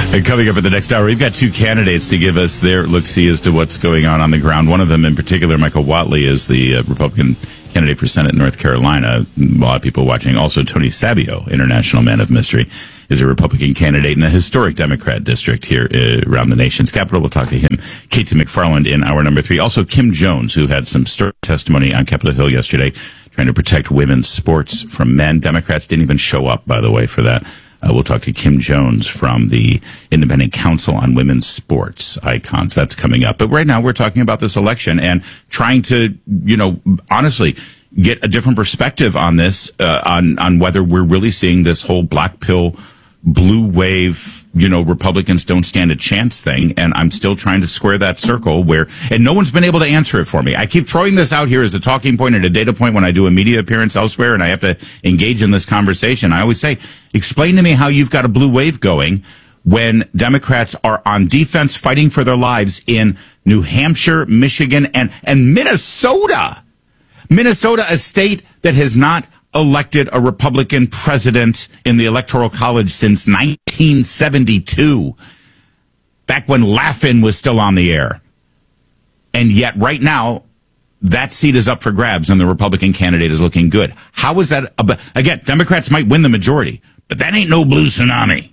And coming up in the next hour, we've got two candidates to give us their look-see as to what's going on the ground. One of them in particular, Michael Whatley, is the Republican candidate for Senate in North Carolina. A lot of people watching. Also, Tony Sabio, international man of mystery, is a Republican candidate in a historic Democrat district here around the nation's capital. We'll talk to him. Katie McFarland in hour number 3. Also, Kim Jones, who had some testimony on Capitol Hill yesterday, trying to protect women's sports from men. Democrats didn't even show up, by the way, for that. We'll talk to Kim Jones from the Independent Council on Women's Sports Icons. That's coming up. But right now we're talking about this election and trying to, honestly get a different perspective on this, on whether we're really seeing this whole black pill, blue wave, Republicans don't stand a chance thing. And I'm still trying to square that circle and no one's been able to answer it for me. I keep throwing this out here as a talking point and a data point when I do a media appearance elsewhere and I have to engage in this conversation. I always say, explain to me how you've got a blue wave going when Democrats are on defense fighting for their lives in New Hampshire, Michigan, and Minnesota. Minnesota, a state that has not elected a Republican president in the Electoral College since 1972, back when Laugh-In was still on the air. And yet right now, that seat is up for grabs and the Republican candidate is looking good. How is that? Again, Democrats might win the majority, but that ain't no blue tsunami.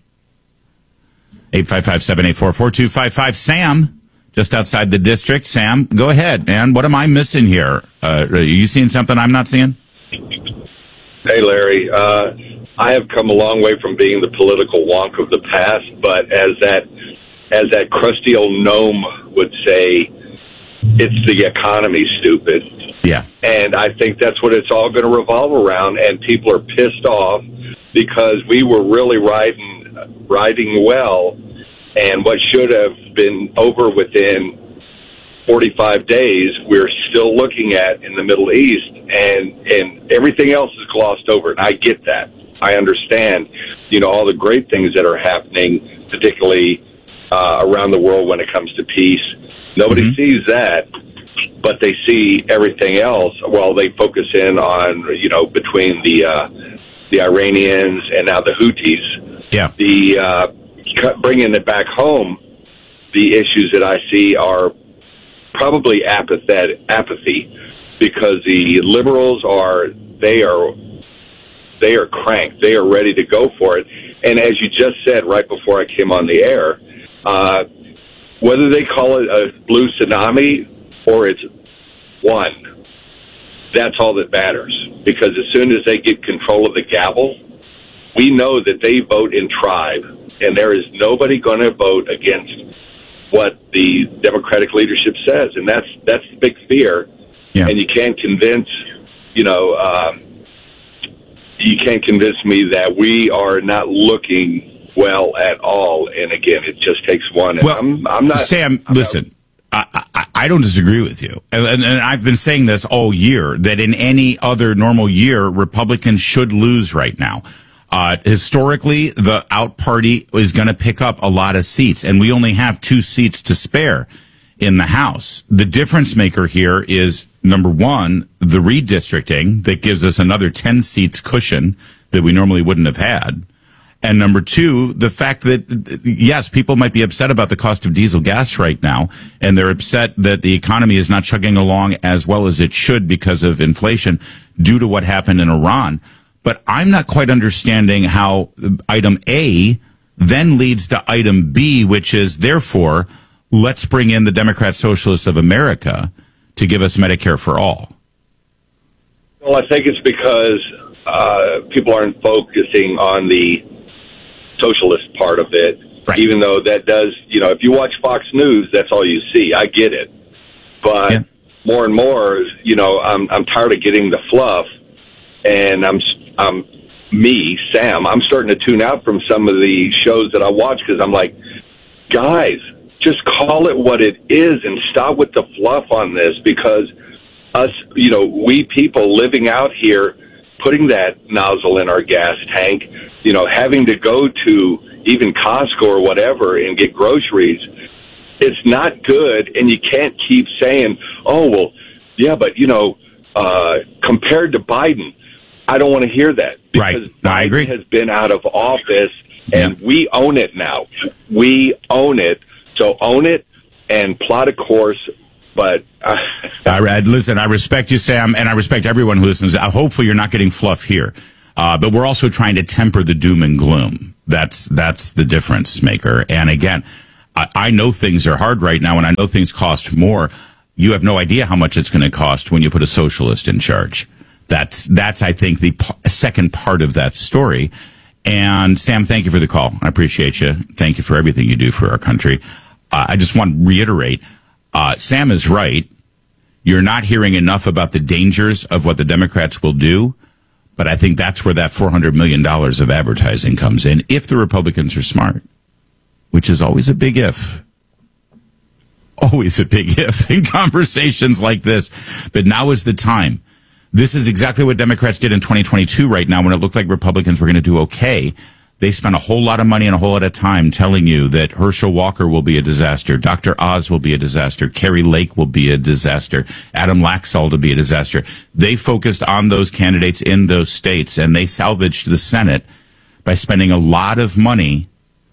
855-784-4255. Sam, just outside the district. Sam, go ahead, man. What am I missing here? Are you seeing something I'm not seeing? Hey, Larry. I have come a long way from being the political wonk of the past, but as that crusty old gnome would say, it's the economy, stupid. Yeah. And I think that's what it's all going to revolve around, and people are pissed off because we were really riding well, and what should have been over within 45 days, we're still looking at in the Middle East, and everything else is glossed over. And I get that. I understand, all the great things that are happening, particularly around the world when it comes to peace. Nobody sees that, but they see everything else. Well, they focus in on, between the Iranians and now the Houthis. Yeah. Bringing it back home, the issues that I see are probably apathy, because the liberals are cranked. They are ready to go for it. And as you just said right before I came on the air, whether they call it a blue tsunami or it's one, that's all that matters. Because as soon as they get control of the gavel, we know that they vote in tribe, and there is nobody going to vote against what the Democratic leadership says, and that's the big fear. Yeah. And you can't convince, you can't convince me that we are not looking well at all. And again, it just takes one. And well, I'm not. Sam, listen. I don't disagree with you. And I've been saying this all year, that in any other normal year, Republicans should lose right now. Historically, the out party is going to pick up a lot of seats, and we only have 2 seats to spare in the House. The difference maker here is, number one, the redistricting that gives us another 10 seats cushion that we normally wouldn't have had. And number two, the fact that, yes, people might be upset about the cost of diesel gas right now, and they're upset that the economy is not chugging along as well as it should because of inflation due to what happened in Iran. But I'm not quite understanding how item A then leads to item B, which is, therefore, let's bring in the Democrat Socialists of America to give us Medicare for all. Well, I think it's because people aren't focusing on the socialist part of it, right. Even though that does, if you watch Fox News, that's all you see. I get it. But more and more, I'm tired of getting the fluff, and Sam, I'm starting to tune out from some of the shows that I watch because I'm like, guys, just call it what it is and stop with the fluff on this, because us, we people living out here, putting that nozzle in our gas tank, having to go to even Costco or whatever and get groceries, it's not good. And you can't keep saying, oh, well, yeah, but, compared to Biden, I don't want to hear that. Because Biden has been out of office And we own it now. We own it. So own it and plot a course. But listen, I respect you, Sam, and I respect everyone who listens. Hopefully you're not getting fluff here. But we're also trying to temper the doom and gloom. That's the difference maker. And again, I know things are hard right now, and I know things cost more. You have no idea how much it's going to cost when you put a socialist in charge. That's I think, the second part of that story. And Sam, thank you for the call. I appreciate you. Thank you for everything you do for our country. I just want to reiterate, Sam is right. You're not hearing enough about the dangers of what the Democrats will do. But I think that's where that $400 million of advertising comes in, if the Republicans are smart, which is always a big if. Always a big if in conversations like this. But now is the time. This is exactly what Democrats did in 2022 right now when it looked like Republicans were going to do okay. They spent a whole lot of money and a whole lot of time telling you that Herschel Walker will be a disaster, Dr. Oz will be a disaster, Carrie Lake will be a disaster, Adam Laxalt will be a disaster. They focused on those candidates in those states, and they salvaged the Senate by spending a lot of money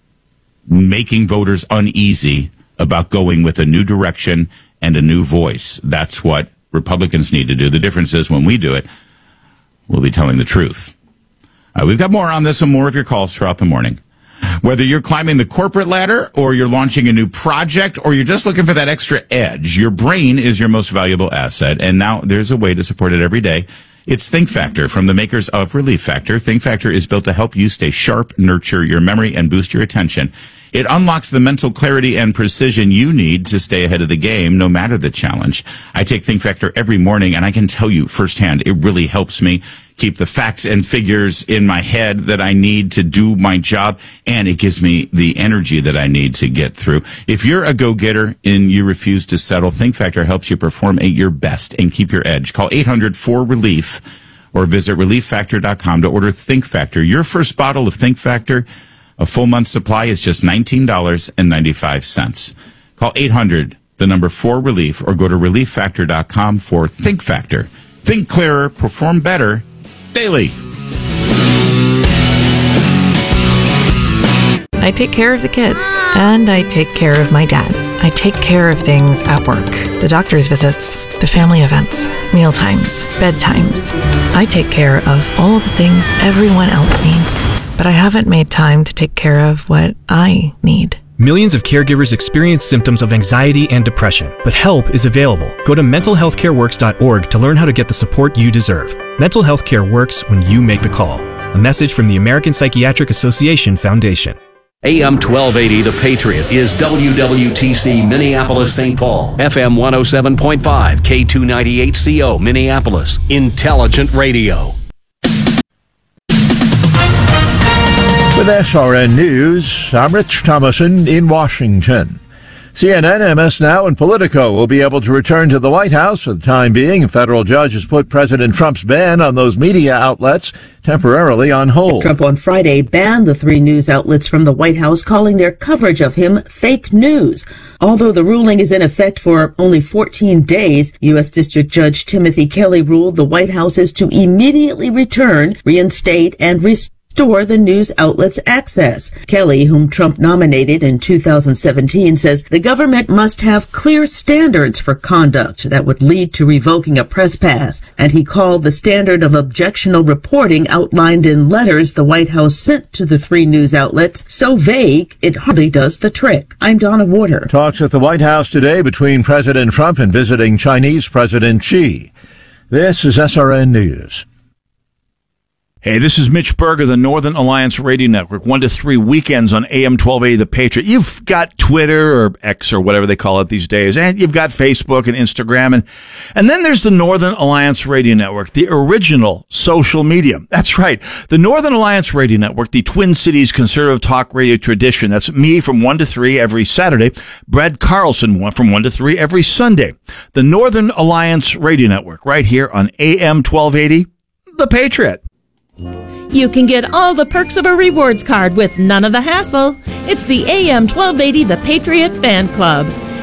making voters uneasy about going with a new direction and a new voice. That's what Republicans need to do. The difference is when we do it, we'll be telling the truth. We've got more on this and more of your calls throughout the morning. Whether you're climbing the corporate ladder or you're launching a new project or you're just looking for that extra edge, your brain is your most valuable asset. And now there's a way to support it every day. It's Think Factor from the makers of Relief Factor. Think Factor is built to help you stay sharp, nurture your memory, and boost your attention. It unlocks the mental clarity and precision you need to stay ahead of the game, no matter the challenge. I take Think Factor every morning, and I can tell you firsthand, it really helps me keep the facts and figures in my head that I need to do my job, and it gives me the energy that I need to get through. If you're a go-getter and you refuse to settle, Think Factor helps you perform at your best and keep your edge. Call 800-4RELIEF or visit ReliefFactor.com to order Think Factor. Your first bottle of Think Factor, a full month supply, is just $19.95. Call 800-4RELIEF or go to ReliefFactor.com for Think Factor. Think clearer, perform better, daily. I take care of the kids, and I take care of my dad. I take care of things at work, the doctor's visits, the family events, mealtimes, bedtimes. I take care of all the things everyone else needs, but I haven't made time to take care of what I need. Millions of caregivers experience symptoms of anxiety and depression, but help is available. Go to mentalhealthcareworks.org to learn how to get the support you deserve. Mental health care works when you make the call. A message from the American Psychiatric Association Foundation. AM 1280 The Patriot is WWTC Minneapolis St. Paul, FM 107.5, K298CO Minneapolis, Intelligent Radio. With SRN News, I'm Rich Thomason in Washington. CNN, MS Now, and Politico will be able to return to the White House for the time being. A federal judge has put President Trump's ban on those media outlets temporarily on hold. Trump on Friday banned the three news outlets from the White House, calling their coverage of him fake news. Although the ruling is in effect for only 14 days, U.S. District Judge Timothy Kelly ruled the White House is to immediately return, reinstate, and restore the news outlets' access. Kelly, whom Trump nominated in 2017, says the government must have clear standards for conduct that would lead to revoking a press pass, and he called the standard of objectionable reporting outlined in letters the White House sent to the three news outlets so vague it hardly does the trick. I'm Donna Warder. Talks at the White House today between President Trump and visiting Chinese President Xi. This is SRN News. Hey, this is Mitch Berger, the Northern Alliance Radio Network, 1 to 3 weekends on AM 1280 The Patriot. You've got Twitter or X or whatever they call it these days, and you've got Facebook and Instagram, and then there's the Northern Alliance Radio Network, the original social media. That's right, the Northern Alliance Radio Network, the Twin Cities conservative talk radio tradition. That's me from 1 to 3 every Saturday, Brad Carlson from 1 to 3 every Sunday. The Northern Alliance Radio Network, right here on AM 1280 The Patriot. You can get all the perks of a rewards card with none of the hassle. It's the AM 1280 The Patriot Fan Club.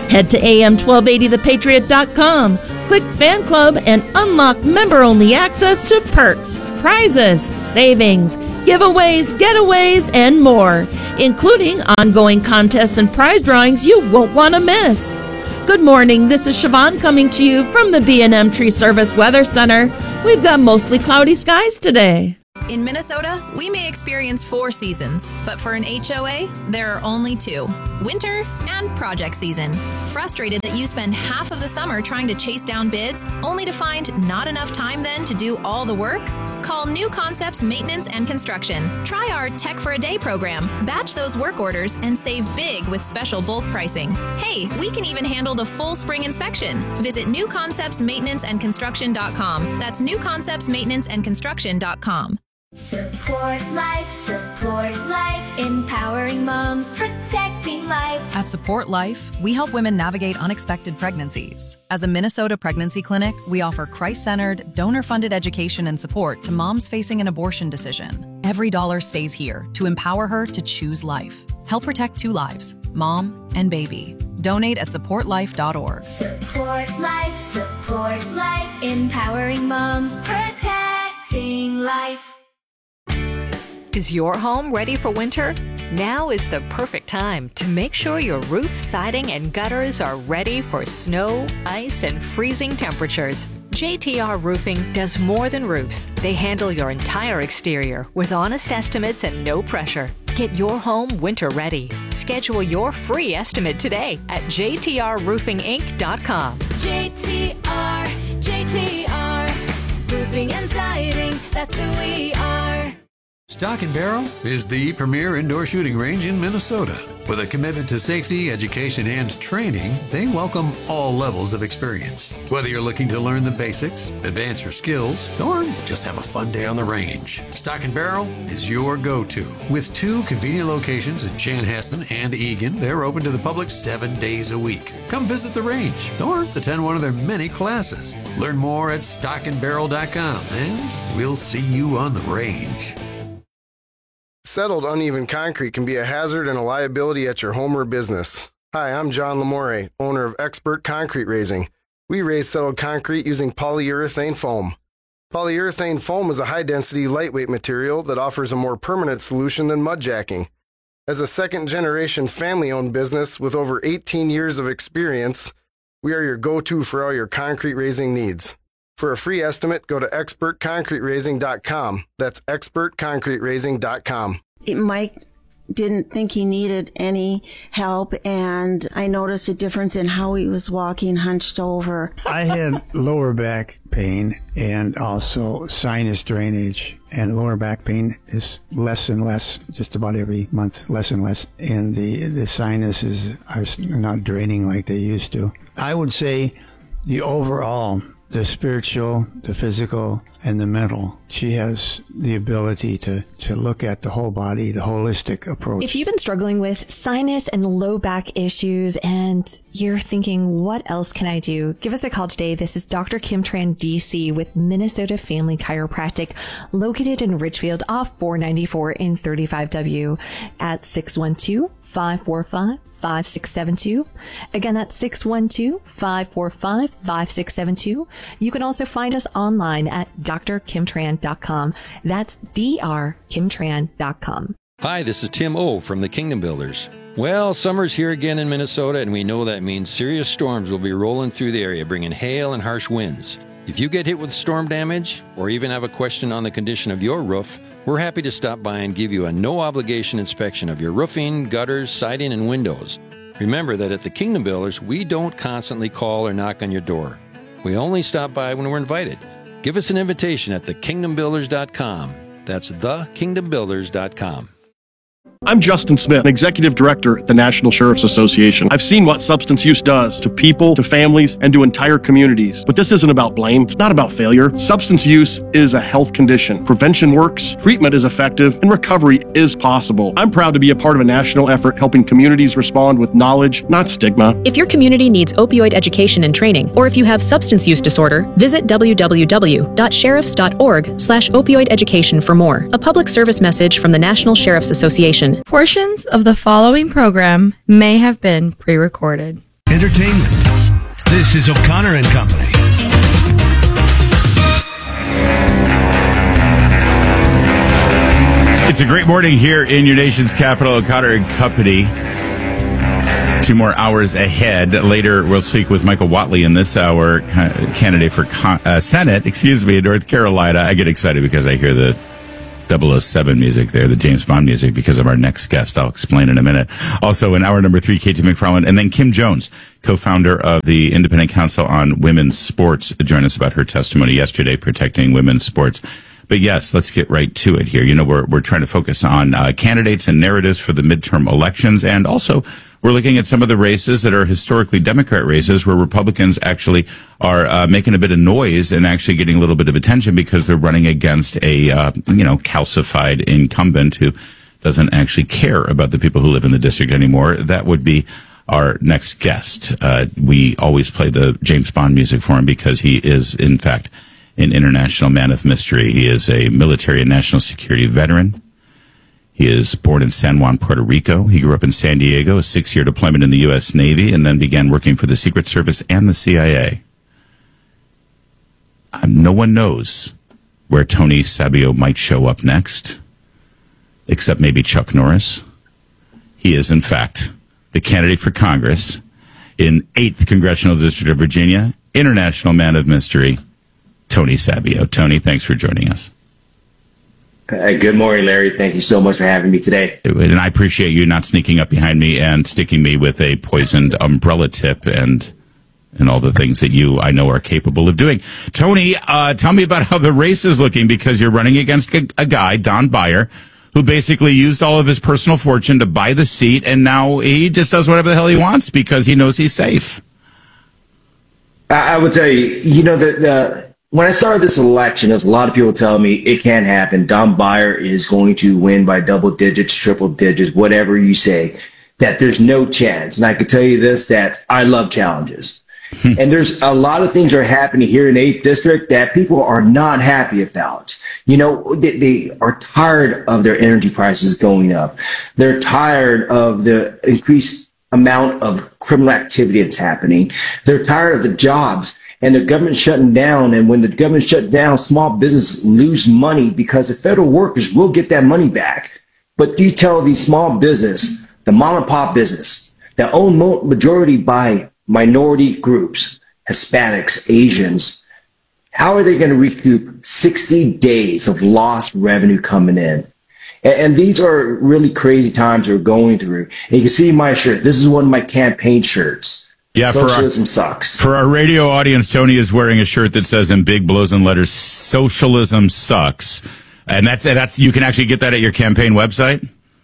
Head to am1280thepatriot.com, click Fan Club, and unlock member-only access to perks, prizes, savings, giveaways, getaways, and more, including ongoing contests and prize drawings you won't want to miss. Good morning, this is Siobhan coming to you from the B&M Tree Service Weather Center. We've got mostly cloudy skies today. In Minnesota, we may experience 4 seasons, but for an HOA, there are only 2, winter and project season. Frustrated that you spend half of the summer trying to chase down bids, only to find not enough time then to do all the work? Call New Concepts Maintenance and Construction. Try our Tech for a Day program. Batch those work orders and save big with special bulk pricing. Hey, we can even handle the full spring inspection. Visit newconceptsmaintenanceandconstruction.com. That's newconceptsmaintenanceandconstruction.com. Support life, empowering moms, protecting life. At Support Life, we help women navigate unexpected pregnancies. As a Minnesota pregnancy clinic, we offer Christ-centered, donor-funded education and support to moms facing an abortion decision. Every dollar stays here to empower her to choose life. Help protect 2 lives, mom and baby. Donate at supportlife.org. Support life, empowering moms, protecting life. Is your home ready for winter? Now is the perfect time to make sure your roof, siding, and gutters are ready for snow, ice, and freezing temperatures. JTR Roofing does more than roofs. They handle your entire exterior with honest estimates and no pressure. Get your home winter ready. Schedule your free estimate today at jtrroofinginc.com. JTR, roofing and siding, that's who we are. Stock and Barrel is the premier indoor shooting range in Minnesota. With a commitment to safety, education, and training, they welcome all levels of experience. Whether you're looking to learn the basics, advance your skills, or just have a fun day on the range, Stock and Barrel is your go-to. With 2 convenient locations in Chanhassen and Eagan, they're open to the public 7 days a week. Come visit the range or attend one of their many classes. Learn more at stockandbarrel.com, and we'll see you on the range. Settled uneven concrete can be a hazard and a liability at your home or business. Hi, I'm John Lamore, owner of Expert Concrete Raising. We raise settled concrete using polyurethane foam. Polyurethane foam is a high-density, lightweight material that offers a more permanent solution than mud jacking. As a second-generation family-owned business with over 18 years of experience, we are your go-to for all your concrete raising needs. For a free estimate, go to expertconcreteraising.com. That's expertconcreteraising.com. Mike didn't think he needed any help, and I noticed a difference in how he was walking hunched over. I had lower back pain and also sinus drainage, and lower back pain is less and less, just about every month, less and less, and the sinuses are not draining like they used to. I would say the overall, the spiritual, the physical, and the mental. She has the ability to look at the whole body, the holistic approach. If you've been struggling with sinus and low back issues and you're thinking, what else can I do? Give us a call today. This is Dr. Kim Tran, DC, with Minnesota Family Chiropractic, located in Richfield off 494 in 35W at 612-545-5672. Again, that's 612-545-5672. You can also find us online at drkimtran.com. That's drkimtran.com. Hi, this is Tim O from the Kingdom Builders. Well, summer's here again in Minnesota, and we know that means serious storms will be rolling through the area, bringing hail and harsh winds. If you get hit with storm damage, or even have a question on the condition of your roof, we're happy to stop by and give you a no-obligation inspection of your roofing, gutters, siding, and windows. Remember that at the Kingdom Builders, we don't constantly call or knock on your door. We only stop by when we're invited. Give us an invitation at thekingdombuilders.com. That's thekingdombuilders.com. I'm Justin Smith, Executive Director at the National Sheriff's Association. I've seen what substance use does to people, to families, and to entire communities. But this isn't about blame. It's not about failure. Substance use is a health condition. Prevention works, treatment is effective, and recovery is possible. I'm proud to be a part of a national effort helping communities respond with knowledge, not stigma. If your community needs opioid education and training, or if you have substance use disorder, visit www.sheriffs.org/opioid education for more. A public service message from the National Sheriff's Association. Portions of the following program may have been pre-recorded. Entertainment. This is O'Connor and Company. It's a great morning here in your nation's capital, O'Connor and Company. 2 more hours ahead. Later, we'll speak with Michael Whatley in this hour, candidate for Senate, in North Carolina. I get excited because I hear the 007 music there, the James Bond music, because of our next guest. I'll explain in a minute. Also, in hour number 3, Katie McFarland, and then Kim Jones, co-founder of the Independent Council on Women's Sports, joined us about her testimony yesterday, protecting women's sports. But yes, let's get right to it here. You know, we're trying to focus on candidates and narratives for the midterm elections, and also we're looking at some of the races that are historically Democrat races where Republicans actually are making a bit of noise and actually getting a little bit of attention because they're running against a calcified incumbent who doesn't actually care about the people who live in the district anymore. That would be our next guest. We always play the James Bond music for him because he is, in fact, an international man of mystery. He is a military and national security veteran. He is born in San Juan, Puerto Rico. He grew up in San Diego, a 6-year deployment in the U.S. Navy, and then began working for the Secret Service and the CIA. No one knows where Tony Sabio might show up next, except maybe Chuck Norris. He is, in fact, the candidate for Congress in 8th Congressional District of Virginia, international man of mystery, Tony Sabio. Tony, thanks for joining us. Good morning, Larry. Thank you so much for having me today. And I appreciate you not sneaking up behind me and sticking me with a poisoned umbrella tip and all the things that you, I know, are capable of doing. Tony, tell me about how the race is looking, because you're running against a guy, Don Beyer, who basically used all of his personal fortune to buy the seat, and now he just does whatever the hell he wants because he knows he's safe. I would tell you, when I started this election, there's a lot of people telling me it can't happen. Don Beyer is going to win by double digits, triple digits, whatever you say, that there's no chance. And I can tell you this, that I love challenges. And there's a lot of things are happening here in 8th District that people are not happy about. You know, they are tired of their energy prices going up. They're tired of the increased amount of criminal activity that's happening. They're tired of the jobs and the government shutting down. And when the government shut down, small businesses lose money because the federal workers will get that money back. But do you tell these small business, the mom and pop business, that owned majority by minority groups, Hispanics, Asians, how are they going to recoup 60 days of lost revenue coming in? And these are really crazy times we're going through. And you can see my shirt. This is one of my campaign shirts. Yeah, socialism sucks. For our radio audience, Tony is wearing a shirt that says in big blows and letters, "Socialism sucks," and that's you can actually get that at your campaign website.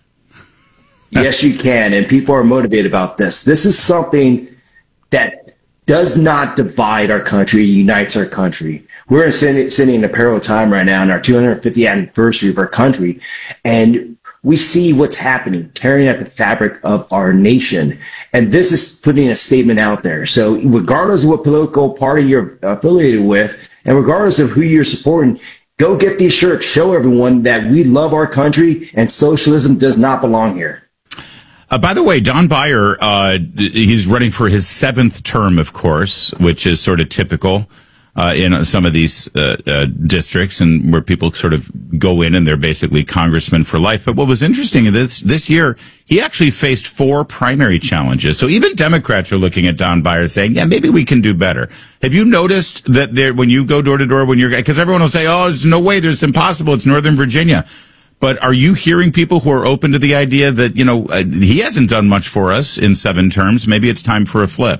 Yes, you can, and people are motivated about this. This is something that does not divide our country, unites our country. We're sitting in a perilous time right now in our 250th anniversary of our country, and we see what's happening, tearing at the fabric of our nation. And this is putting a statement out there. So regardless of what political party you're affiliated with, and regardless of who you're supporting, go get these shirts. Show everyone that we love our country and socialism does not belong here. By the way, Don Beyer, he's running for his 7th term, of course, which is sort of typical in some of these districts, and where people sort of go in and they're basically congressmen for life. But what was interesting is this year, he actually faced 4 primary challenges. So even Democrats are looking at Don Beyer saying, yeah, maybe we can do better. Have you noticed that when you go door to door, because everyone will say, oh, there's no way, it's impossible, it's Northern Virginia. But are you hearing people who are open to the idea that, he hasn't done much for us in 7 terms, maybe it's time for a flip?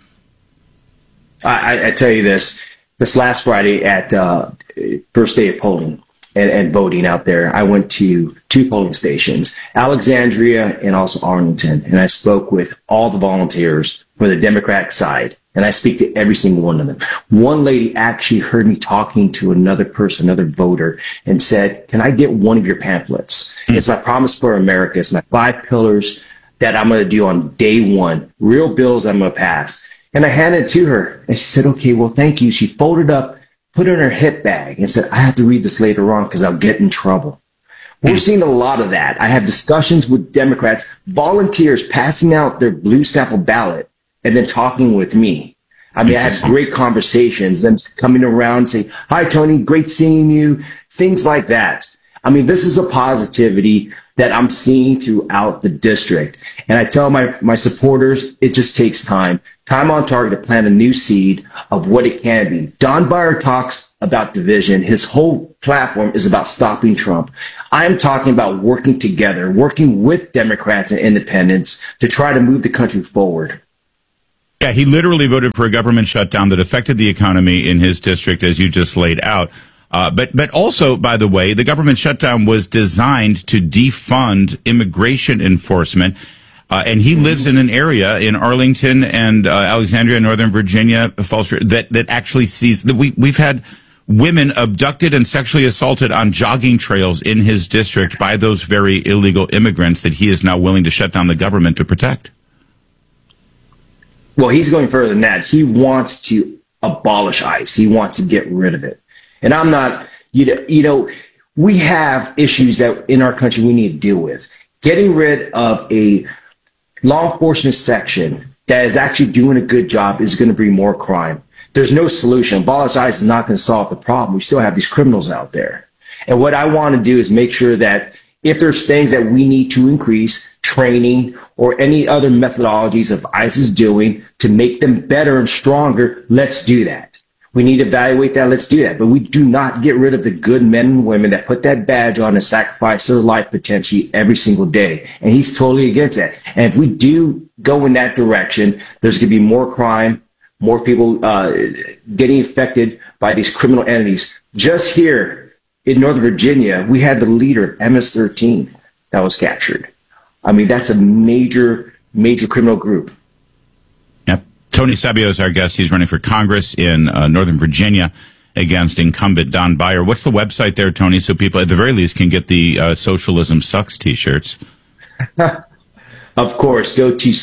I tell you this last Friday at first day of polling and voting out there, I went to 2 polling stations, Alexandria and also Arlington, and I spoke with all the volunteers for the Democratic side, and I speak to every single one of them. One lady actually heard me talking to another person, another voter, and said, can I get one of your pamphlets? It's my promise for America. It's my 5 pillars that I'm going to do on day 1, real bills I'm going to pass. And I handed it to her, and she said, okay, well, thank you. She folded up, put it in her hip bag, and said, I have to read this later on because I'll get in trouble. We're seeing a lot of that. I have discussions with Democrats, volunteers passing out their blue sample ballot and then talking with me. I mean, I had great conversations, them coming around saying, "Hi, Tony, great seeing you," things like that. I mean, this is a positivity that I'm seeing throughout the district. And I tell my supporters, it just takes time. Time on target to plant a new seed of what it can be. Don Beyer talks about division. His whole platform is about stopping Trump. I'm talking about working together, working with Democrats and independents to try to move the country forward. Yeah, he literally voted for a government shutdown that affected the economy in his district, as you just laid out. But also, by the way, the government shutdown was designed to defund immigration enforcement. And he lives in an area in Arlington and Alexandria, Northern Virginia, that actually sees that we've had women abducted and sexually assaulted on jogging trails in his district by those very illegal immigrants that he is now willing to shut down the government to protect. Well, he's going further than that. He wants to abolish ICE. He wants to get rid of it. And I'm not, you know, we have issues that in our country we need to deal with. Getting rid of a law enforcement section that is actually doing a good job is going to bring more crime. There's no solution. Abolish ICE is not going to solve the problem. We still have these criminals out there. And what I want to do is make sure that if there's things that we need to increase, training or any other methodologies of ICE is doing to make them better and stronger, let's do that. We need to evaluate that. Let's do that. But we do not get rid of the good men and women that put that badge on and sacrifice their life potentially every single day. And he's totally against that. And if we do go in that direction, there's going to be more crime, more people getting affected by these criminal entities. Just here in Northern Virginia, we had the leader of MS-13 that was captured. I mean, that's a major, major criminal group. Tony Sabio is our guest. He's running for Congress in Northern Virginia against incumbent Don Beyer. What's the website there, Tony, so people at the very least can get the Socialism Sucks t-shirts? Of course. Go to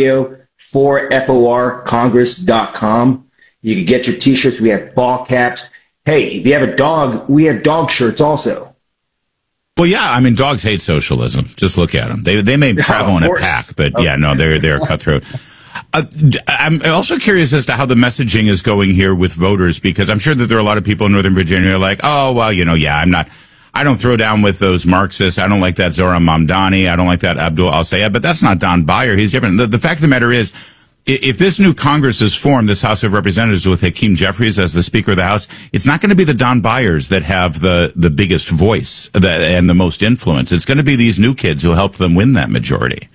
Savio4FORcongress.com. You can get your t-shirts. We have ball caps. Hey, if you have a dog, we have dog shirts also. Well, yeah, I mean, dogs hate socialism. Just look at them. They may travel in a pack, but yeah, no, they're cutthroat. I'm also curious as to how the messaging is going here with voters, because I'm sure that there are a lot of people in Northern Virginia who are like, oh, well, you know, yeah, I don't throw down with those Marxists. I don't like that Zohran Mamdani. I don't like that Abdul Al-Sayed, but that's not Don Beyer. He's different. The fact of the matter is, if this new Congress is formed, this House of Representatives with Hakeem Jeffries as the Speaker of the House, it's not going to be the Don Beyers that have the biggest voice and the most influence. It's going to be these new kids who helped them win that majority.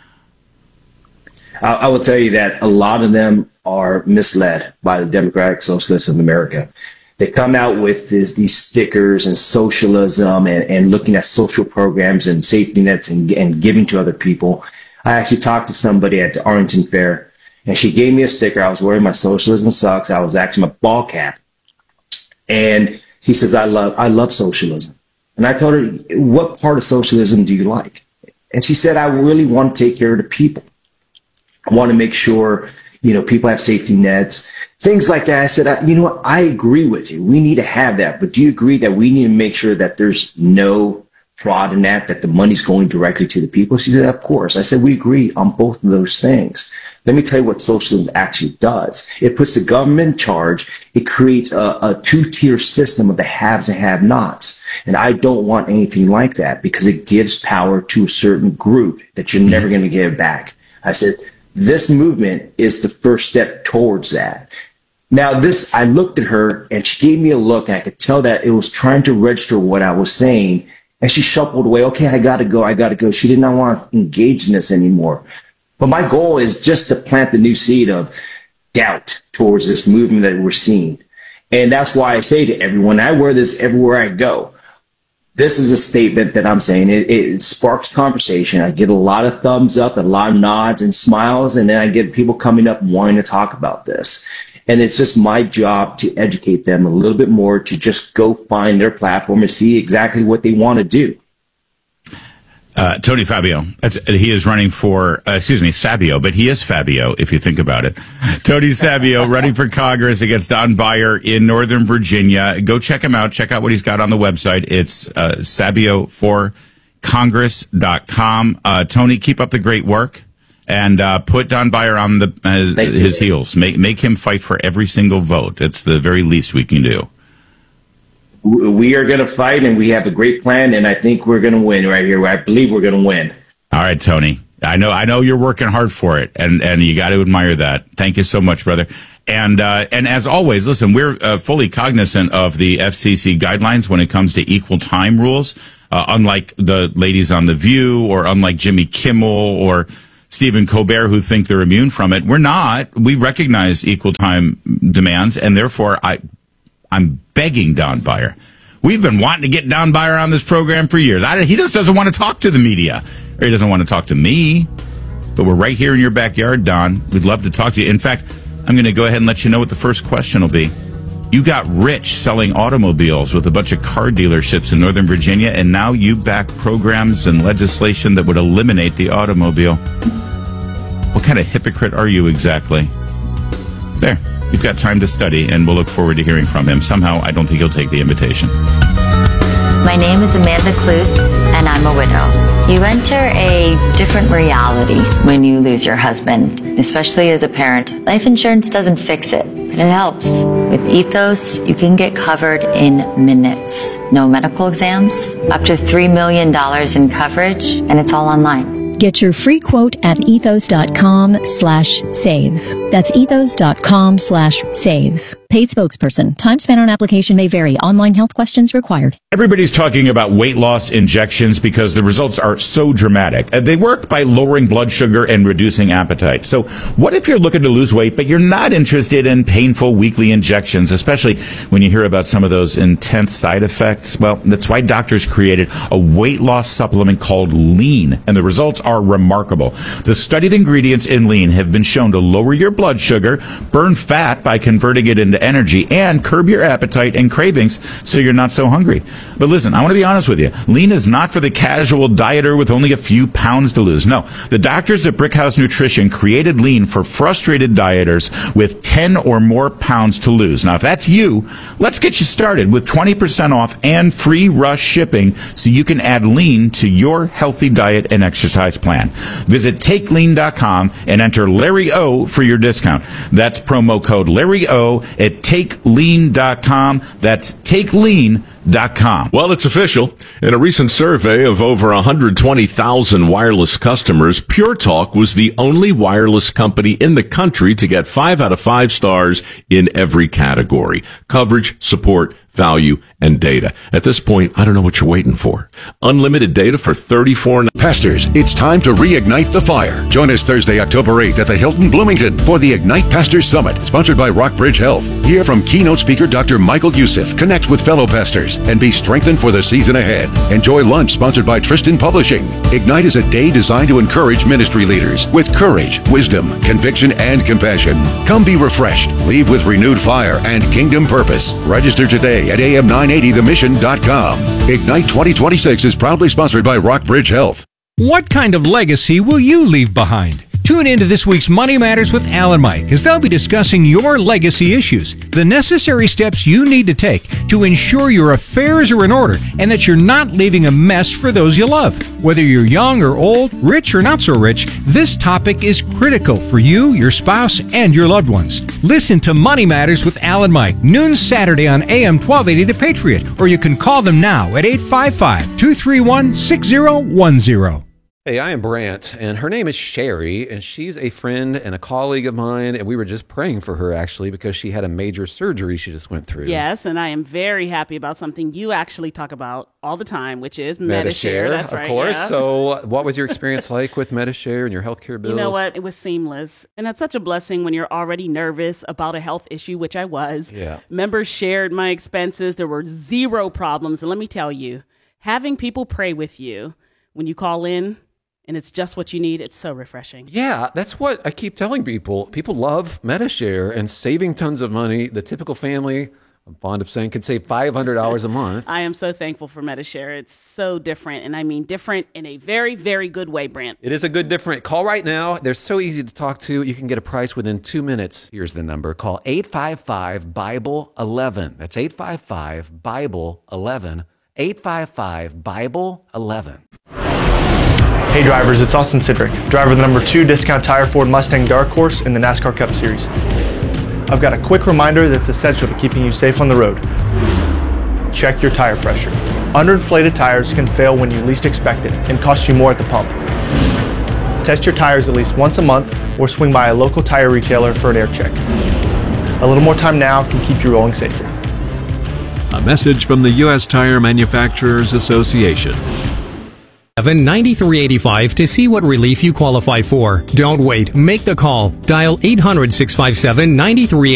I will tell you that a lot of them are misled by the Democratic Socialists of America. They come out with these stickers and socialism and looking at social programs and safety nets and giving to other people. I actually talked to somebody at the Arlington Fair, and she gave me a sticker. I was wearing my Socialism Sucks. I was actually my ball cap. And he says, I love socialism. And I told her, what part of socialism do you like? And she said, I really want to take care of the people. I want to make sure, you know, people have safety nets, things like that. I said, you know what? I agree with you. We need to have that. But do you agree that we need to make sure that there's no fraud in that the money's going directly to the people? She said, of course. I said, we agree on both of those things. Let me tell you what socialism actually does. It puts the government in charge. It creates a two-tier system of the haves and have-nots. And I don't want anything like that, because it gives power to a certain group that you're never going to give back. I said, this movement is the first step towards that. Now, I looked at her and she gave me a look, and I could tell that it was trying to register what I was saying. And she shuffled away. Okay, I got to go. She did not want to engage in this anymore. But my goal is just to plant the new seed of doubt towards this movement that we're seeing. And that's why I say to everyone, I wear this everywhere I go. This is a statement that I'm saying. It sparks conversation. I get a lot of thumbs up, a lot of nods and smiles, and then I get people coming up wanting to talk about this. And it's just my job to educate them a little bit more, to just go find their platform and see exactly what they want to do. Tony Fabio, he is running for, Sabio, but he is Fabio if you think about it. Tony Sabio running for Congress against Don Beyer in Northern Virginia. Go check him out. Check out what he's got on the website. It's Savio4Congress.com. Tony, keep up the great work. And put Don Beyer on his heels. Make him fight for every single vote. It's the very least we can do. We are going to fight, and we have a great plan, and I think we're going to win right here. I believe we're going to win. All right, Tony. I know you're working hard for it, and you got to admire that. Thank you so much, brother. And as always, listen, we're fully cognizant of the FCC guidelines when it comes to equal time rules. Unlike the ladies on The View, or unlike Jimmy Kimmel or Stephen Colbert, who think they're immune from it, we're not. We recognize equal time demands, and therefore I'm begging Don Beyer. We've been wanting to get Don Beyer on this program for years. He just doesn't want to talk to the media, or he doesn't want to talk to me. But we're right here in your backyard, Don. We'd love to talk to you. In fact, I'm going to go ahead and let you know what the first question will be. You got rich selling automobiles with a bunch of car dealerships in Northern Virginia, and now you back programs and legislation that would eliminate the automobile. What kind of hypocrite are you exactly? There. You've got time to study, and we'll look forward to hearing from him. Somehow, I don't think he'll take the invitation. My name is Amanda Klutz, and I'm a widow. You enter a different reality when you lose your husband, especially as a parent. Life insurance doesn't fix it, but it helps. With Ethos, you can get covered in minutes. No medical exams, up to $3 million in coverage, and it's all online. Get your free quote at ethos.com/save. That's ethos.com/save. Paid spokesperson. Time spent on application may vary. Online health questions required. Everybody's talking about weight loss injections because the results are so dramatic. They work by lowering blood sugar and reducing appetite. So what if you're looking to lose weight, but you're not interested in painful weekly injections, especially when you hear about some of those intense side effects? Well, that's why doctors created a weight loss supplement called Lean, and the results are remarkable. The studied ingredients in Lean have been shown to lower your blood sugar, burn fat by converting it into energy, and curb your appetite and cravings so you're not so hungry. But listen, I want to be honest with you. Lean is not for the casual dieter with only a few pounds to lose. No, the doctors at Brickhouse Nutrition created Lean for frustrated dieters with 10 or more pounds to lose. Now, if that's you, let's get you started with 20% off and free rush shipping so you can add Lean to your healthy diet and exercise plan. Visit TakeLean.com and enter Larry O for your discount. That's promo code Larry O at TakeLean.com. That's TakeLean.com. Well, it's official. In a recent survey of over 120,000 wireless customers, Pure Talk was the only wireless company in the country to get 5 out of 5 stars in every category: coverage, support, value, and data. At this point, I don't know what you're waiting for. Unlimited data for $34. Pastors, it's time to reignite the fire. Join us Thursday, October 8th at the Hilton Bloomington for the Ignite Pastors Summit, sponsored by Rockbridge Health. Hear from keynote speaker Dr. Michael Youssef, connect with fellow pastors, and be strengthened for the season ahead. Enjoy lunch sponsored by Tristan Publishing. Ignite is a day designed to encourage ministry leaders with courage, wisdom, conviction, and compassion. Come be refreshed, leave with renewed fire and kingdom purpose. Register today at am980themission.com. Ignite 2026 is proudly sponsored by Rockbridge Health. What kind of legacy will you leave behind? Tune in to this week's Money Matters with Al and Mike, as they'll be discussing your legacy issues, the necessary steps you need to take to ensure your affairs are in order and that you're not leaving a mess for those you love. Whether you're young or old, rich or not so rich, this topic is critical for you, your spouse, and your loved ones. Listen to Money Matters with Al and Mike, noon Saturday on AM 1280 The Patriot, or you can call them now at 855-231-6010. Hey, I am Brant, and her name is Sherry, and she's a friend and a colleague of mine, and we were just praying for her, actually, because she had a major surgery she just went through. Yes, and I am very happy about something you actually talk about all the time, which is Medi-Share. That's right, of course. Yeah. So what was your experience like with Medi-Share and your healthcare bills? You know what? It was seamless, and that's such a blessing when you're already nervous about a health issue, which I was. Yeah. Members shared my expenses. There were zero problems, and let me tell you, having people pray with you when you call in, and it's just what you need, it's so refreshing. Yeah, that's what I keep telling people. People love Medi-Share and saving tons of money. The typical family, I'm fond of saying, can save $500 a month. I am so thankful for Medi-Share. It's so different, and I mean different in a very, very good way, Brant. It is a good different. Call right now. They're so easy to talk to. You can get a price within 2 minutes. Here's the number. Call 855-BIBLE-11. That's 855-BIBLE-11. 855-BIBLE-11. Hey drivers, it's Austin Sidrick, driver of the number 2 Discount Tire Ford Mustang Dark Horse in the NASCAR Cup Series. I've got a quick reminder that's essential to keeping you safe on the road. Check your tire pressure. Underinflated tires can fail when you least expect it and cost you more at the pump. Test your tires at least once a month or swing by a local tire retailer for an air check. A little more time now can keep you rolling safer. A message from the U.S. Tire Manufacturers Association. 9385 to see what relief you qualify for. Don't wait. Make the call. Dial 800-657-9385.